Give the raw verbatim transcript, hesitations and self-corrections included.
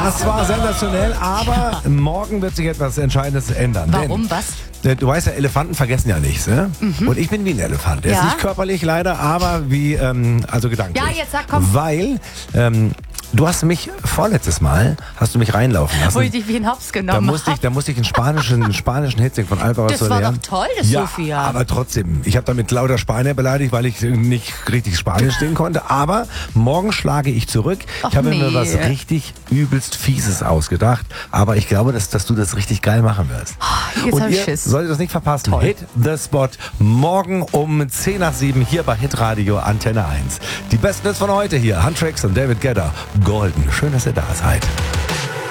Das war sensationell, aber morgen wird sich etwas Entscheidendes ändern. Warum? Was? Denn, du weißt ja, Elefanten vergessen ja nichts. Ne? Mhm. Und ich bin wie ein Elefant. Der Ja? ist nicht körperlich leider, aber wie, ähm, also gedanklich. Ja, jetzt sag, komm. Weil, ähm, du hast mich vorletztes Mal, hast du mich reinlaufen lassen. Wo ich dich wie ein Hops Da genommen musste ich, da musste ich einen spanischen, einen spanischen Hit singen von Alvaro Das war Soler. doch toll, das Ja, Sophia. aber trotzdem. Ich habe damit lauter Spanier beleidigt, weil ich nicht richtig Spanisch singen konnte. Aber morgen schlage ich zurück. Ach ich habe nee. mir was richtig übelst Fieses ausgedacht. Aber ich glaube, dass, dass du das richtig geil machen wirst. Jetzt Und hab ich ihr Schiss. solltet das nicht verpassen. Hit the Spot. Morgen um zehn nach sieben hier bei Hitradio Antenne eins. Die besten Hits von heute hier. Huntrix und David Guetta. Golden. Schön, dass ihr da seid.